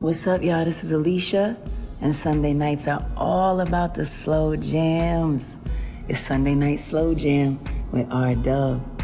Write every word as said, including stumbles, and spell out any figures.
What's up, y'all? This is Alicia, and Sunday nights are all about the slow jams. It's Sunday Night Slow Jam with R Dove.